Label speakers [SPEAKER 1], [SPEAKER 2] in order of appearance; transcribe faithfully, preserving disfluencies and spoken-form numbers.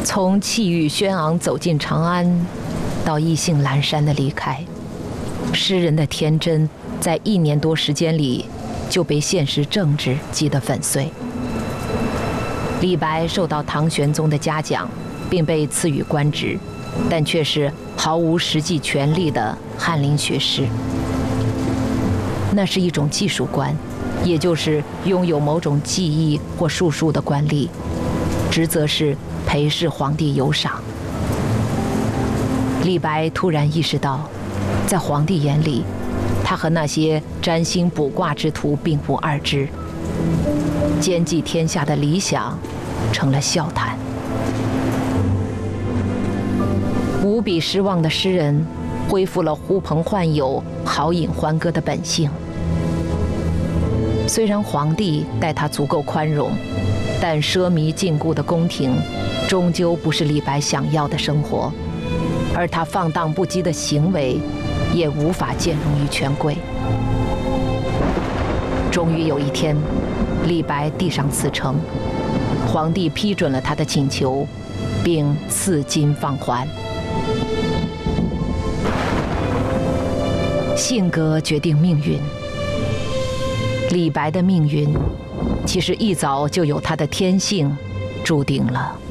[SPEAKER 1] 从气宇轩昂走进长安，到意兴阑珊的离开，诗人的天真在一年多时间里就被现实政治击得粉碎。李白受到唐玄宗的嘉奖，并被赐予官职，但却是毫无实际权力的翰林学士。那是一种技术官，也就是拥有某种技艺或术数的官吏，职责是陪侍皇帝游赏。李白突然意识到，在皇帝眼里，他和那些占星卜卦之徒并无二致，兼济天下的理想成了笑谈。无比失望的诗人恢复了呼朋唤友、豪饮欢歌的本性。虽然皇帝待他足够宽容，但奢靡禁锢的宫廷终究不是李白想要的生活，而他放荡不羁的行为也无法兼容于权贵。终于有一天，李白递上辞呈，皇帝批准了他的请求，并赐金放还。性格决定命运。李白的命运，其实一早就有他的天性注定了。